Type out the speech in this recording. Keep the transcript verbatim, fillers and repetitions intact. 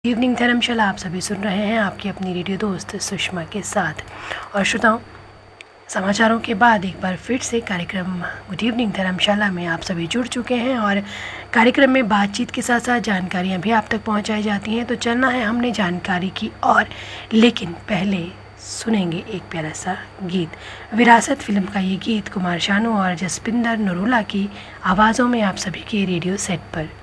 Evening धर्मशाला आप सभी सुन रहे हैं आपकी अपनी रेडियो दोस्त सुषमा के साथ। और श्रोताओं, समाचारों के बाद एक बार फिर से कार्यक्रम गुड इवनिंग धर्मशाला में आप सभी जुड़ चुके हैं और कार्यक्रम में बातचीत के साथ साथ जानकारियां भी आप तक पहुंचाई जाती हैं। तो चलना है हमने जानकारी की और, लेकिन पहले सुनेंगे एक प्यारा सा गीत। विरासत फिल्म का ये गीत कुमार शानू और जसपिंदर नरूला की आवाज़ों में आप सभी के रेडियो सेट पर।